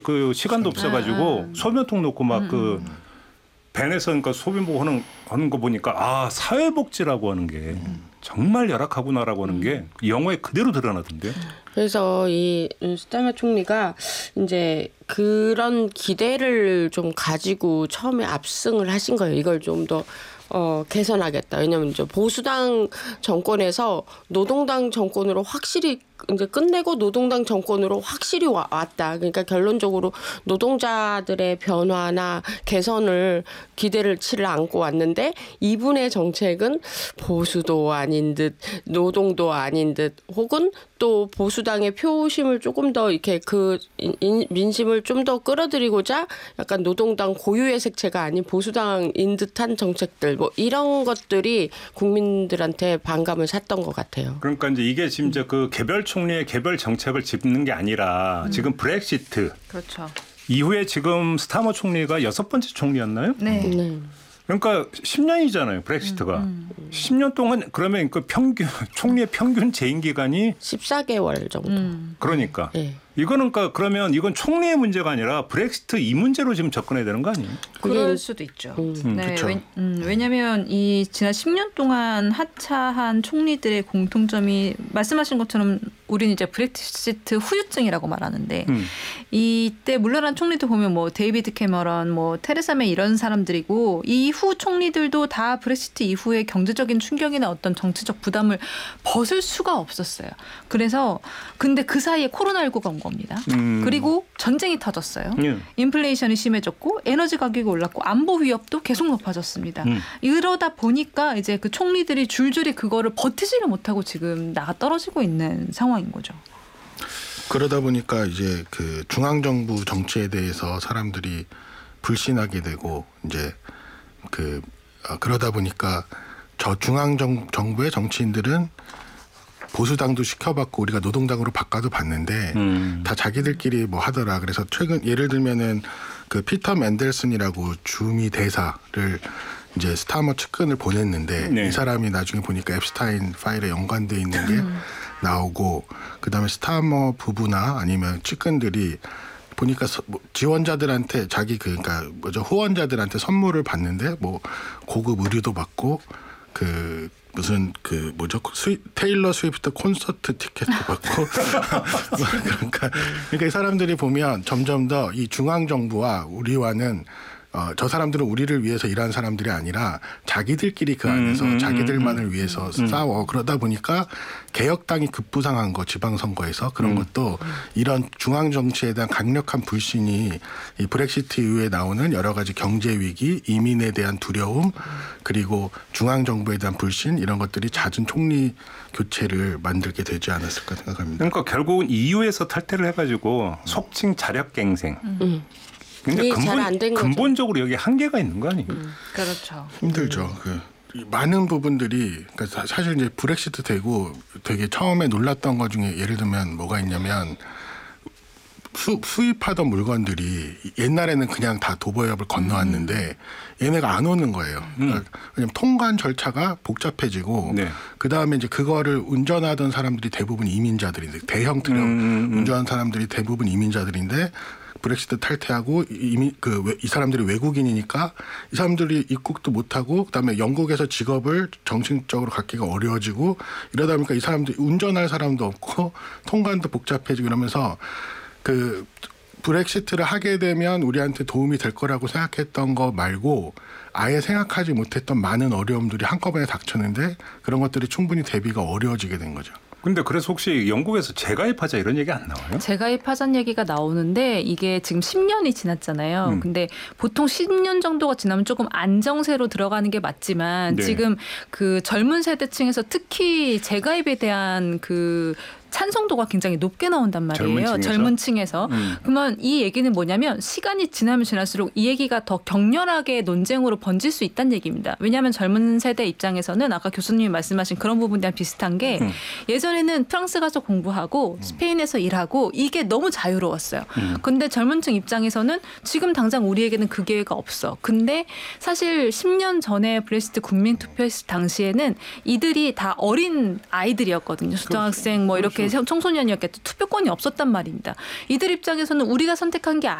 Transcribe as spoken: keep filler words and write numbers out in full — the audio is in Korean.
그 시간도 없어가지고 아, 소변통 놓고 막 그 음. 벤에서 그러니까 소변 보고 하는, 하는 거 보니까 아 사회복지라고 하는 게 음. 정말 열악하구나라고 하는 게 영화에 그대로 드러나던데요. 그래서 이 스타머 총리가 이제 그런 기대를 좀 가지고 처음에 압승을 하신 거예요. 이걸 좀 더 어, 개선하겠다. 왜냐하면 이제 보수당 정권에서 노동당 정권으로 확실히 이제 끝내고 노동당 정권으로 확실히 와, 왔다. 그러니까 결론적으로 노동자들의 변화나 개선을 기대를 치를 안고 왔는데 이분의 정책은 보수도 아닌 듯 노동도 아닌 듯 혹은 또 보수당의 표심을 조금 더 이렇게 그 인, 민심을 좀 더 끌어들이고자 약간 노동당 고유의 색채가 아닌 보수당인 듯한 정책들 뭐 이런 것들이 국민들한테 반감을 샀던 것 같아요. 그러니까 이제 이게 지금 이제 그 개별 총리의 개별 정책을 짚는 게 아니라 음. 지금 브렉시트 그렇죠. 이후에 지금 스타머 총리가 여섯 번째 총리였나요? 네. 네. 그러니까 십 년이잖아요, 브렉시트가. 음, 십 년 동안 그러면 그 평균 총리의 평균 재임 기간이 십사 개월 정도. 음. 그러니까 네. 이거는 그러니까 그러면 이건 총리의 문제가 아니라 브렉시트 이 문제로 지금 접근해야 되는 거 아니에요? 그럴 수도 있죠. 음. 네, 그쵸. 왜, 음, 왜냐하면 이 지난 십 년 동안 하차한 총리들의 공통점이 말씀하신 것처럼 우리는 이제 브렉시트 후유증이라고 말하는데 음. 이때 물러난 총리들 보면 뭐 데이비드 캐머런, 뭐 테레사 메이 이런 사람들이고 이후 총리들도 다 브렉시트 이후에 경제적인 충격이나 어떤 정치적 부담을 벗을 수가 없었어요. 그래서 근데 그 사이에 코로나십구가 온 겁니다. 음. 그리고 전쟁이 터졌어요. 예. 인플레이션이 심해졌고 에너지 가격이 올랐고 안보 위협도 계속 높아졌습니다. 음. 이러다 보니까 이제 그 총리들이 줄줄이 그거를 버티지를 못하고 지금 나가 떨어지고 있는 상황인 거죠. 그러다 보니까 이제 그 중앙정부 정치에 대해서 사람들이 불신하게 되고 이제 그 어, 그러다 보니까 저 중앙정부의 정치인들은 보수당도 시켜봤고 우리가 노동당으로 바꿔도 봤는데 음. 다 자기들끼리 뭐 하더라. 그래서 최근 예를 들면은 그 피터 맨델슨이라고 주미 대사를 이제 스타머 측근을 보냈는데 네. 이 사람이 나중에 보니까 앱스타인 파일에 연관돼 있는 게 나오고 그다음에 스타머 부부나 아니면 측근들이 보니까 서, 뭐 지원자들한테 자기 그 그러니까 뭐죠 후원자들한테 선물을 받는데 뭐 고급 의류도 받고 그 무슨 그 뭐죠 스위, 테일러 스위프트 콘서트 티켓도 받고 그러니까 그러니까 이 사람들이 보면 점점 더 이 중앙 정부와 우리와는 어, 저 사람들은 우리를 위해서 일하는 사람들이 아니라 자기들끼리 그 안에서 음, 음, 자기들만을 음, 위해서 음. 싸워. 그러다 보니까 개혁당이 급부상한 거 지방선거에서 그런 음. 것도 이런 중앙정치에 대한 강력한 불신이 이 브렉시트 이후에 나오는 여러 가지 경제 위기, 이민에 대한 두려움 그리고 중앙정부에 대한 불신 이런 것들이 잦은 총리 교체를 만들게 되지 않았을까 생각합니다. 그러니까 결국은 이유에서 탈퇴를 해가지고 속칭 자력갱생. 음. 근데 이게 잘 안 된 거죠. 근본적으로 여기 한계가 있는 거 아니에요? 음. 그렇죠. 힘들죠. 그 많은 부분들이 그러니까 사- 사실 이제 브렉시트 되고 되게 처음에 놀랐던 것 중에 예를 들면 뭐가 있냐면 수, 수입하던 물건들이 옛날에는 그냥 다 도보협을 건너왔는데 얘네가 안 오는 거예요. 그러니까 왜냐면 통관 절차가 복잡해지고 네. 그 다음에 이제 그거를 운전하던 사람들이 대부분 이민자들인데 대형 트럭 음, 음. 운전하는 사람들이 대부분 이민자들인데 브렉시트 탈퇴하고 이미 그 이 사람들이 외국인이니까 이 사람들이 입국도 못하고 그다음에 영국에서 직업을 정식적으로 갖기가 어려워지고 이러다 보니까 이 사람들이 운전할 사람도 없고 통관도 복잡해지고 이러면서 그 브렉시트를 하게 되면 우리한테 도움이 될 거라고 생각했던 거 말고 아예 생각하지 못했던 많은 어려움들이 한꺼번에 닥쳤는데 그런 것들이 충분히 대비가 어려워지게 된 거죠. 근데 그래서 혹시 영국에서 재가입하자 이런 얘기 안 나와요? 재가입하자는 얘기가 나오는데 이게 지금 십 년이 지났잖아요. 음. 근데 보통 십 년 정도가 지나면 조금 안정세로 들어가는 게 맞지만 네. 지금 그 젊은 세대층에서 특히 재가입에 대한 그 찬성도가 굉장히 높게 나온단 말이에요. 젊은 층에서? 젊은 층에서. 음. 그러면 이 얘기는 뭐냐면 시간이 지나면 지날수록 이 얘기가 더 격렬하게 논쟁으로 번질 수 있다는 얘기입니다. 왜냐하면 젊은 세대 입장에서는 아까 교수님이 말씀하신 그런 부분이랑 비슷한 게 음. 예전에는 프랑스 가서 공부하고 스페인에서 일하고 이게 너무 자유로웠어요. 음. 근데 젊은 층 입장에서는 지금 당장 우리에게는 그 기회가 없어. 근데 사실 십 년 전에 브렉시트 국민투표했을 당시에는 이들이 다 어린 아이들이었거든요. 초등학생 뭐 이렇게 청소년이었겠죠. 투표권이 없었단 말입니다. 이들 입장에서는 우리가 선택한 게